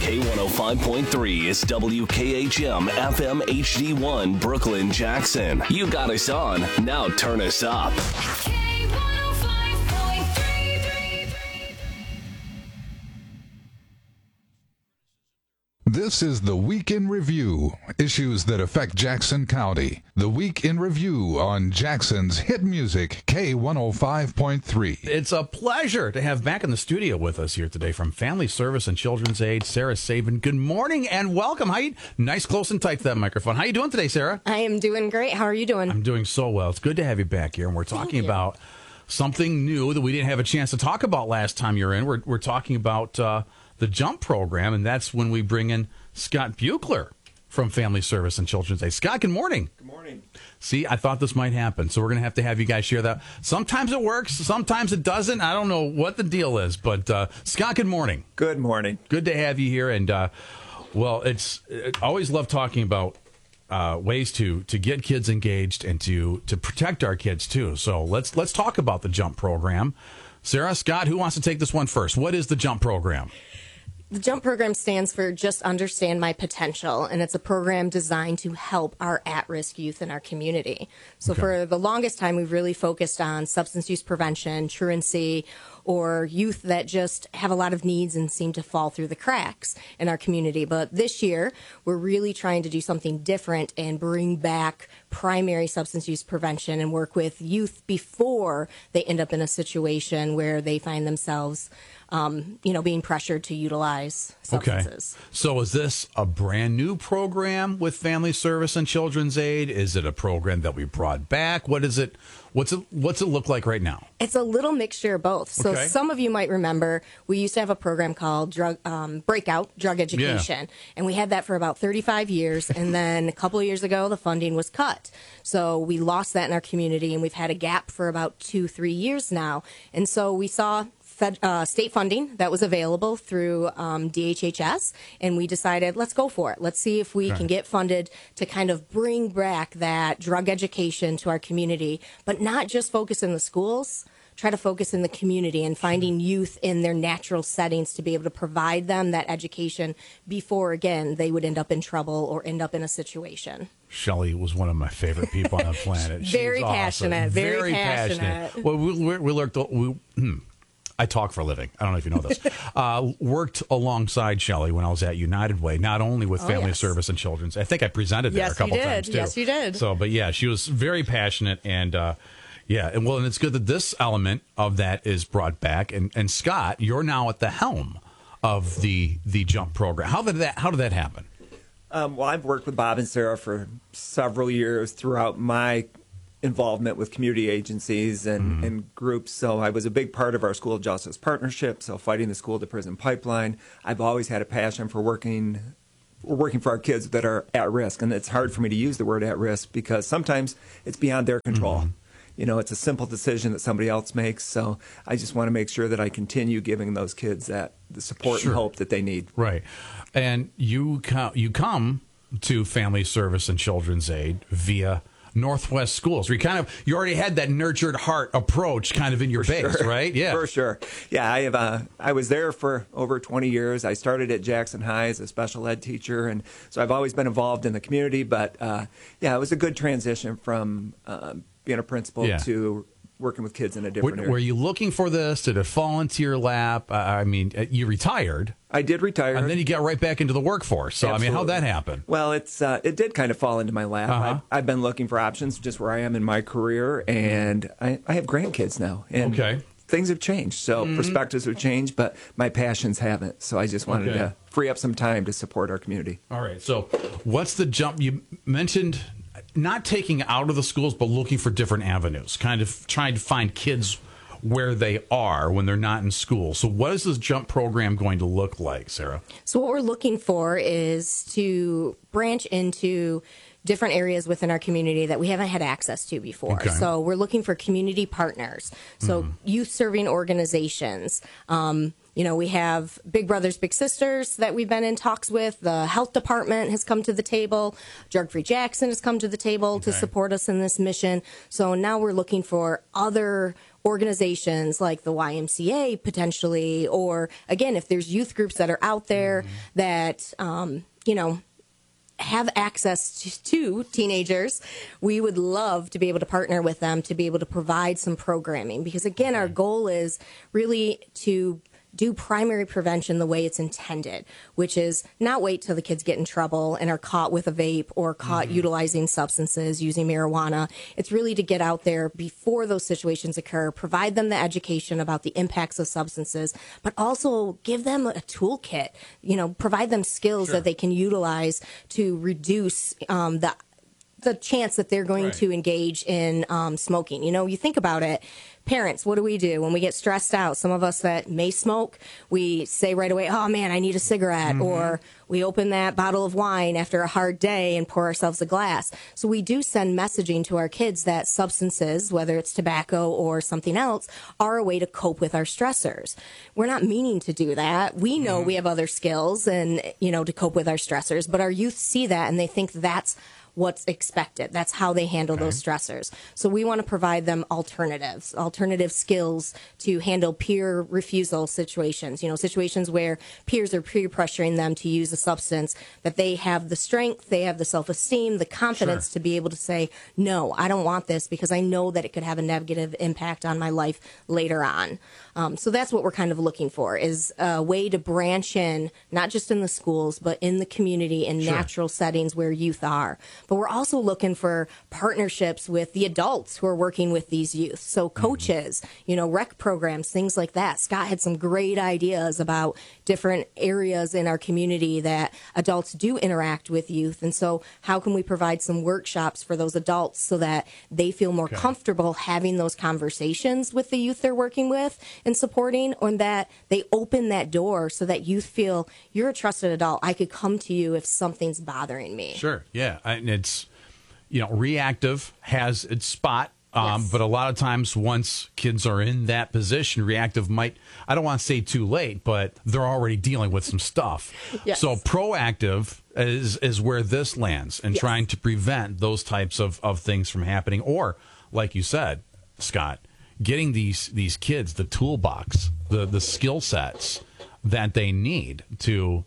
K105.3 is WKHM FM HD1 Brooklyn, Jackson. You got us on. Now turn us up. This is the Week in Review, issues that affect Jackson County. The Week in Review on Jackson's hit music, K105.3. It's a pleasure to have back in the studio with us here today from Family Service and Children's Aid, Sarah Sabin. Good morning and welcome. Nice, close and tight to that microphone. How you doing today, Sarah? I am doing great. How are you doing? I'm doing so well. It's good to have you back here, and we're talking about something new that we didn't have a chance to talk about last time you're in. We're talking about the JUMP program, and that's when we bring in Scott Buechler from Family Service and Children's Aid. Scott, good morning. Good morning. See, I thought this might happen, so we're going to have you guys share that. Sometimes it works, sometimes it doesn't. I don't know what the deal is, but Scott, good morning. Good morning. Good to have you here, and I always love talking about ways to get kids engaged and to protect our kids too. So let's talk about the JUMP program. Sarah, Scott, who wants to take this one first? What is the JUMP program? The JUMP program stands for Just Understand My Potential, and it's a program designed to help our at-risk youth in our community. So for the longest time, we've really focused on substance use prevention, truancy, or youth that just have a lot of needs and seem to fall through the cracks in our community. But this year, we're really trying to do something different and bring back primary substance use prevention and work with youth before they end up in a situation where they find themselves being pressured to utilize substances. Okay. So is this a brand new program with Family Service and Children's Aid? Is it a program that we brought back? What is it? What's it look like right now? It's a little mixture of both. So some of you might remember we used to have a program called Breakout Drug Education. And we had that for about 35 years. And then a couple of years ago, the funding was cut. So we lost that in our community, and we've had a gap for about 2-3 years now. And so we saw state funding that was available through DHHS, and we decided, let's go for it. Let's see if we can get funded to kind of bring back that drug education to our community, but not just focus in the schools, try to focus in the community and finding youth in their natural settings to be able to provide them that education before, again, they would end up in trouble or end up in a situation. Shelley was one of my favorite people on the planet. Very passionate. Awesome. Very passionate. Well, I talk for a living. I don't know if you know this. Worked alongside Shelley when I was at United Way, not only with Family Service and Children's. I think I presented there a couple times, too. Yes, you did. So, but yeah, she was very passionate, and and it's good that this element of that is brought back. And Scott, you're now at the helm of the JUMP program. How did that happen? Well, I've worked with Bob and Sarah for several years throughout my involvement with community agencies and groups. So I was a big part of our school justice partnership, so fighting the school to prison pipeline. I've always had a passion for working for our kids that are at risk, and it's hard for me to use the word at risk because sometimes it's beyond their control. It's a simple decision that somebody else makes. So I just want to make sure that I continue giving those kids the support and hope that they need. Right. And you come to Family Service and Children's Aid via Northwest Schools. You already had that nurtured heart approach kind of in your base, right? Yeah, for sure. Yeah, I was there for over 20 years. I started at Jackson High as a special ed teacher, and so I've always been involved in the community. But it was a good transition from being a principal to working with kids in a different area. Were you looking for this? Did it fall into your lap? You retired. I did retire. And then you got right back into the workforce. So, Absolutely. How'd that happen? Well, it did kind of fall into my lap. I've been looking for options just where I am in my career, and I have grandkids now. And things have changed. So perspectives have changed, but my passions haven't. So I just wanted to free up some time to support our community. All right. So what's the jump? You mentioned not taking out of the schools, but looking for different avenues, kind of trying to find kids where they are when they're not in school. So what is this JUMP program going to look like, Sarah? So what we're looking for is to branch into different areas within our community that we haven't had access to before. So we're looking for community partners, so youth serving organizations. We have Big Brothers Big Sisters that we've been in talks with. The health department has come to the table. Drug Free Jackson has come to the table to support us in this mission. So now we're looking for other organizations like the YMCA potentially, or again, if there's youth groups that are out there that, have access to teenagers, we would love to be able to partner with them to be able to provide some programming. Because again, our goal is really to do primary prevention the way it's intended, which is not wait till the kids get in trouble and are caught with a vape or caught utilizing substances, using marijuana. It's really to get out there before those situations occur, provide them the education about the impacts of substances, but also give them a toolkit, provide them skills that they can utilize to reduce the chance that they're going to engage in smoking. You think about it. Parents, what do we do when we get stressed out? Some of us that may smoke, we say right away, oh man, I need a cigarette. Or we open that bottle of wine after a hard day and pour ourselves a glass. So we do send messaging to our kids that substances, whether it's tobacco or something else, are a way to cope with our stressors. We're not meaning to do that. We know we have other skills and, to cope with our stressors, but our youth see that and they think that's what's expected. That's how they handle those stressors. So we want to provide them alternative skills to handle peer refusal situations, situations where peers are peer pressuring them to use a substance, that they have the strength, they have the self-esteem, the confidence to be able to say, no, I don't want this because I know that it could have a negative impact on my life later on. So that's what we're kind of looking for, is a way to branch in, not just in the schools, but in the community, in natural settings where youth are. But we're also looking for partnerships with the adults who are working with these youth. So coaches, rec programs, things like that. Scott had some great ideas about different areas in our community that adults do interact with youth. And so how can we provide some workshops for those adults so that they feel more comfortable having those conversations with the youth they're working with and supporting, or that they open that door so that youth feel, you're a trusted adult. I could come to you if something's bothering me. Sure. Yeah. And it's, reactive has its spot. But a lot of times once kids are in that position, reactive might, I don't want to say too late, but they're already dealing with some stuff. Yes. So proactive is where this lands, and trying to prevent those types of things from happening. Or, like you said, Scott, getting these kids the toolbox, the skill sets that they need to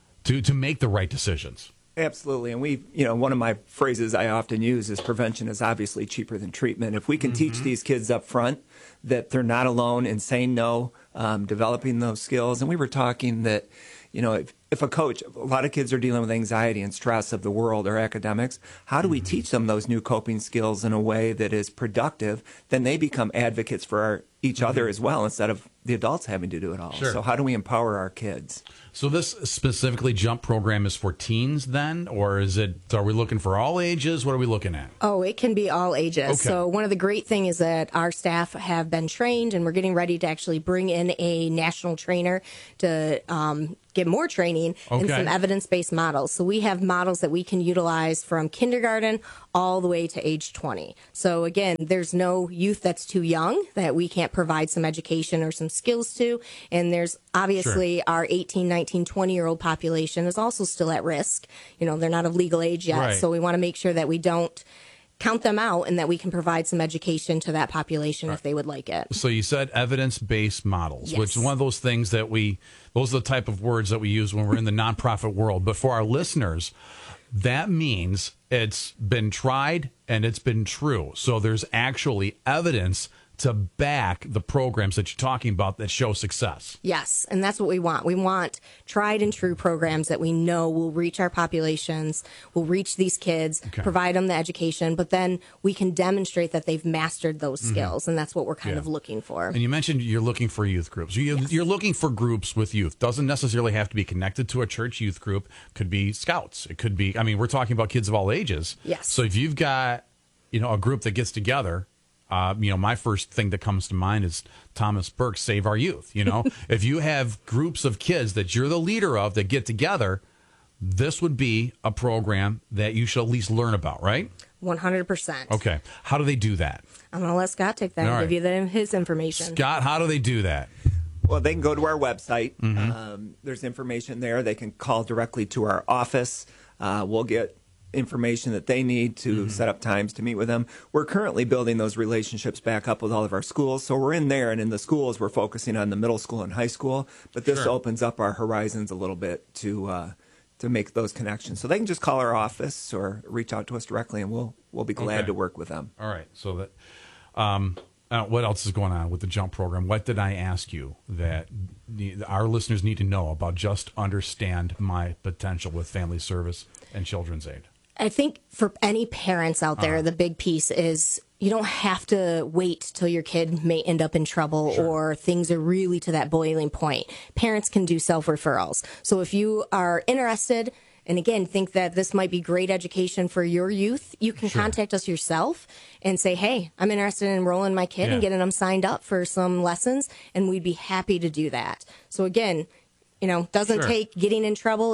make the right decisions. Absolutely. And one of my phrases I often use is prevention is obviously cheaper than treatment. If we can teach these kids up front that they're not alone in saying no, developing those skills. And we were talking that, if a coach, a lot of kids are dealing with anxiety and stress of the world or academics, how do we teach them those new coping skills in a way that is productive? Then they become advocates for each other as well, instead of the adults having to do it all. Sure. So how do we empower our kids? So this specifically JUMP program is for teens then, or are we looking for all ages? What are we looking at? Oh, it can be all ages. Okay. So one of the great things is that our staff have been trained, and we're getting ready to actually bring in a national trainer to get more training in some evidence-based models. So we have models that we can utilize from kindergarten all the way to age 20. So again, there's no youth that's too young that we can't provide some education or some skills to. And there's obviously our 18, 19, 20-year-old population is also still at risk. They're not of legal age yet. Right. So we want to make sure that we don't count them out and that we can provide some education to that population if they would like it. So you said evidence-based models, Yes. which is one of those things that those are the type of words that we use when we're in the nonprofit world. But for our listeners, that means it's been tried and it's been true. So there's actually evidence to back the programs that you're talking about that show success. Yes, and that's what we want. We want tried and true programs that we know will reach our populations, will reach these kids, provide them the education, but then we can demonstrate that they've mastered those skills, and that's what we're kind of looking for. And you mentioned you're looking for youth groups. You're looking for groups with youth. Doesn't necessarily have to be connected to a church youth group. Could be scouts. It could be, we're talking about kids of all ages. Yes. So if you've got, a group that gets together, my first thing that comes to mind is Thomas Burke's Save Our Youth. If you have groups of kids that you're the leader of that get together, this would be a program that you should at least learn about, right? 100%. Okay. How do they do that? I'm going to let Scott take that and give you his information. Scott, how do they do that? Well, they can go to our website. There's information there. They can call directly to our office. We'll get information that they need to set up times to meet with them. We're currently building those relationships back up with all of our schools. So we're in there, and in the schools, we're focusing on the middle school and high school. But this opens up our horizons a little bit to make those connections. So they can just call our office or reach out to us directly, and we'll be glad to work with them. All right. So that what else is going on with the JUMP program? What did I ask you that our listeners need to know about Just Understand My Potential with Family Service and Children's Aid? I think for any parents out there, the big piece is you don't have to wait till your kid may end up in trouble or things are really to that boiling point. Parents can do self-referrals. So if you are interested, and again, think that this might be great education for your youth, you can contact us yourself and say, hey, I'm interested in enrolling my kid and getting them signed up for some lessons, and we'd be happy to do that. So again, doesn't take getting in trouble.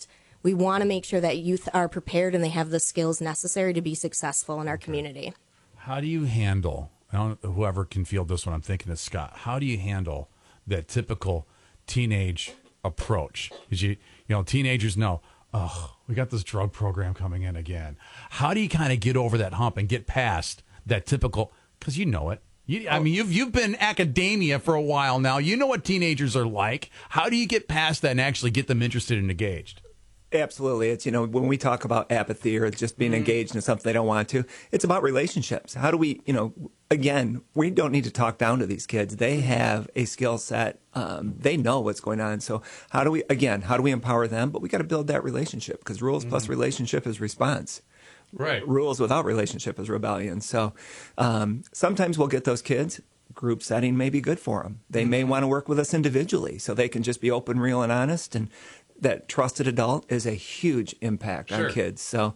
We want to make sure that youth are prepared and they have the skills necessary to be successful in our community. How do you handle, whoever can field this one, I'm thinking of Scott, how do you handle that typical teenage approach? Because teenagers know, we got this drug program coming in again. How do you kind of get over that hump and get past that typical, because you know it. You've been in academia for a while now. You know what teenagers are like. How do you get past that and actually get them interested and engaged? Absolutely. It's, when we talk about apathy or just being engaged in something they don't want to, it's about relationships. How do we, again, we don't need to talk down to these kids. They have a skill set. They know what's going on. So how do we empower them? But we got to build that relationship, because rules plus relationship is response. Right. Rules without relationship is rebellion. So sometimes we'll get those kids. Group setting may be good for them. They may want to work with us individually so they can just be open, real, and honest. And that trusted adult is a huge impact on kids. So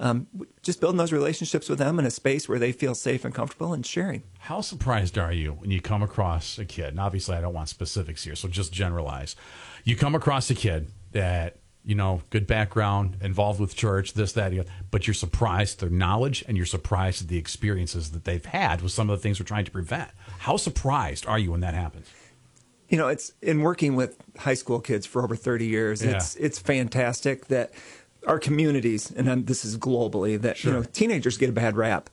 just building those relationships with them in a space where they feel safe and comfortable and sharing. How surprised are you when you come across a kid? And obviously I don't want specifics here, so just generalize. You come across a kid that, good background, involved with church, this, that, but you're surprised at their knowledge and you're surprised at the experiences that they've had with some of the things we're trying to prevent. How surprised are you when that happens? It's in working with high school kids for over 30 years. It's fantastic that our communities, and this is globally, that teenagers get a bad rap,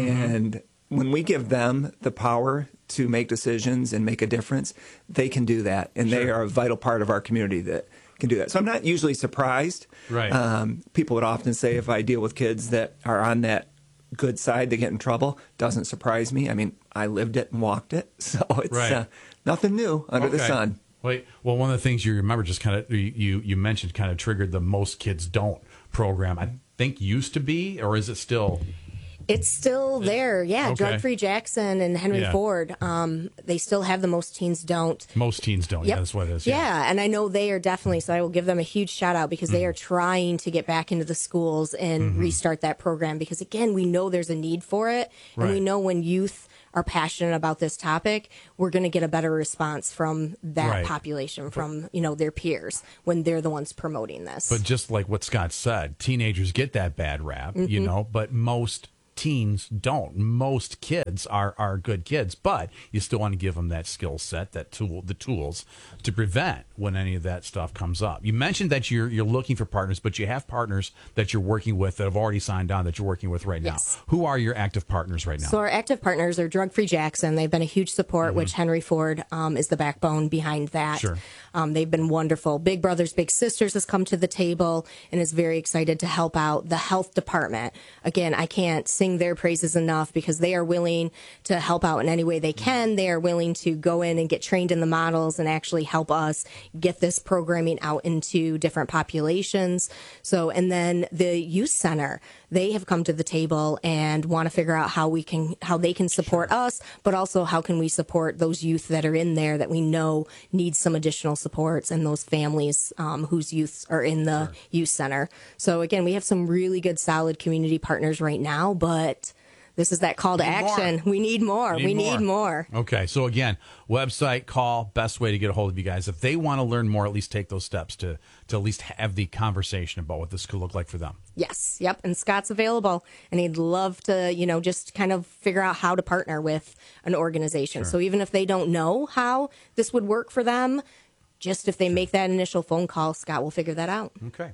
and when we give them the power to make decisions and make a difference, they can do that, and they are a vital part of our community that can do that. So I'm not usually surprised. Right. People would often say if I deal with kids that are on that good side, they get in trouble. Doesn't surprise me. I mean, I lived it and walked it, so it's nothing new under the sun. Well, one of the things you remember just kind of you mentioned kind of triggered the Most Kids Don't program. I think used to be, or is it still? It's still there, Okay. Drug Free Jackson and Henry Ford. They still have the Most Teens Don't. Most Teens Don't. Yep. Yeah, that's what it is. Yeah, and I know they are definitely. So I will give them a huge shout out, because they are trying to get back into the schools and restart that program. Because again, we know there's a need for it, and we know when youth are passionate about this topic, we're going to get a better response from that population, from their peers, when they're the ones promoting this. But just like what Scott said, teenagers get that bad rap, but most teens don't. Most kids are good kids, but you still want to give them that skill set, the tools to prevent when any of that stuff comes up. You mentioned that you're looking for partners, but you have partners that you're working with that have already signed on that you're working with right now. Who are your active partners right now? So our active partners are Drug Free Jackson. They've been a huge support, which Henry Ford is the backbone behind that. Sure. They've been wonderful. Big Brothers Big Sisters has come to the table and is very excited to help out the health department. Again, I can't sing their praises enough, because they are willing to help out in any way they can. They are willing to go in and get trained in the models and actually help us get this programming out into different populations. So, and then the youth center, they have come to the table and want to figure out how they can support us, but also how can we support those youth that are in there that we know need some additional supports, and those families whose youth are in the youth center. So again, we have some really good, solid community partners right now, but this is that call to action. We need more. We need more. Okay. So again, website, call, best way to get a hold of you guys. If they want to learn more, at least take those steps to at least have the conversation about what this could look like for them. Yes. Yep. And Scott's available, and he'd love to, just kind of figure out how to partner with an organization. So even if they don't know how this would work for them, just if they make that initial phone call, Scott will figure that out. Okay.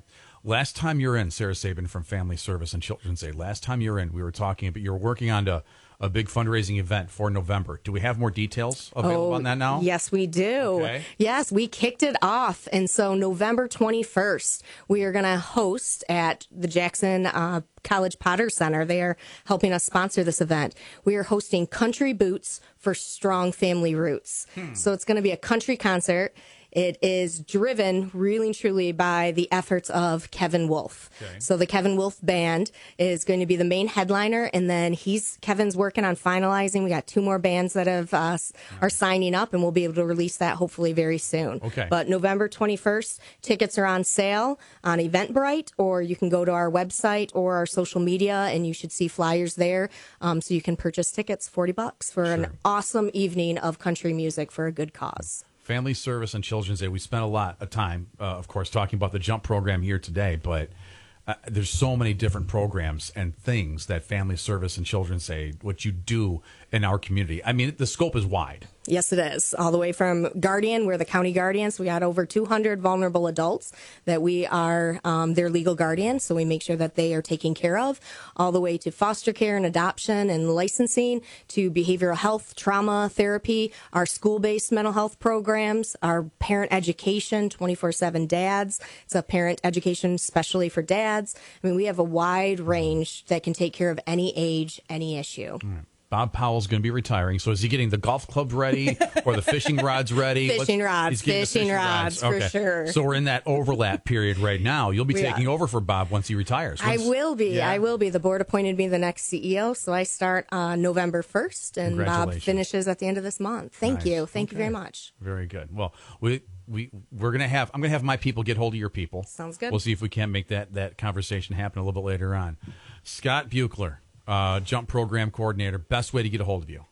Last time you're in, Sarah Sabin from Family Service and Children's Aid, last time you're in, we were talking, but you're working on a big fundraising event for November. Do we have more details available on that now? Yes, we do. Okay. Yes, we kicked it off. And so November 21st, we are going to host at the Jackson College Potter Center. They are helping us sponsor this event. We are hosting Country Boots for Strong Family Roots. So it's going to be a country concert. It is driven really and truly by the efforts of Kevin Wolf. Okay. So the Kevin Wolf Band is going to be the main headliner, and then Kevin's working on finalizing. We got 2 more bands that are signing up, and we'll be able to release that hopefully very soon. Okay. But November 21st, tickets are on sale on Eventbrite, or you can go to our website or our social media, and you should see flyers there. So you can purchase tickets, $40 for an awesome evening of country music for a good cause. Family Service and Children's Aid. We spent a lot of time, of course, talking about the JUMP program here today, but there's so many different programs and things that Family Service and Children's Aid, what you do in our community. I mean, the scope is wide. Yes, it is. All the way from Guardian, we're the county guardians. We got over 200 vulnerable adults that we are their legal guardians, so we make sure that they are taken care of, all the way to foster care and adoption and licensing, to behavioral health, trauma therapy, our school-based mental health programs, our parent education, 24/7 dads. It's a parent education especially for dads. I mean, we have a wide range that can take care of any age, any issue. Bob Powell's going to be retiring, so is he getting the golf club ready or the fishing rods ready? Fishing rods, He's getting the fishing rods, for sure. So we're in that overlap period right now. You'll be taking over for Bob once he retires. I will be. Yeah. I will be. The board appointed me the next CEO, so I start on November 1st, and Bob Congratulations. finishes at the end of this month. Thank Nice. you. Thank you Okay. very much. Very good. Well, I'm going to have my people get hold of your people. Sounds good. We'll see if we can make that conversation happen a little bit later on. Scott Buechler, JUMP program coordinator. Best way to get a hold of you?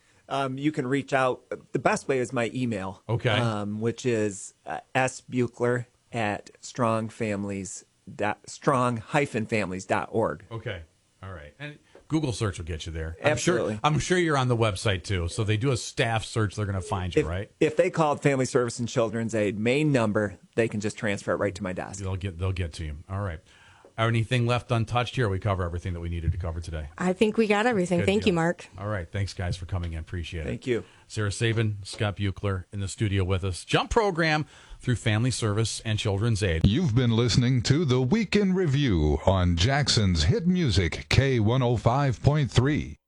You can reach out. The best way is my email. Okay. Which is sbuechler at strong-families.org. Okay. All right. And Google search will get you there. Absolutely. I'm sure you're on the website too. So they do a staff search. They're going to find you, right? If they called Family Service and Children's Aid main number, they can just transfer it right to my desk. They'll get to you. All right. Anything left untouched here? We cover everything that we needed to cover today. I think we got everything. Good Thank deal. you, Mark. All right. Thanks, guys, for coming in. Appreciate it. Thank you. Sarah Sabin, Scott Buechler in the studio with us. JUMP program through Family Service and Children's Aid. You've been listening to The Week in Review on Jackson's hit music, K105.3.